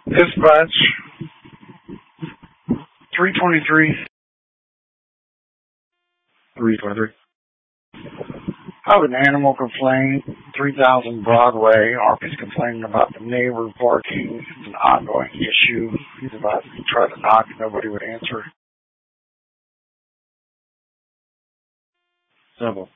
Dispatch 323. 323. I have an animal complaint, 3000 Broadway. RP's complaining about the neighbor barking. It's an ongoing issue. He's about to try to knock and nobody would answer. Simple.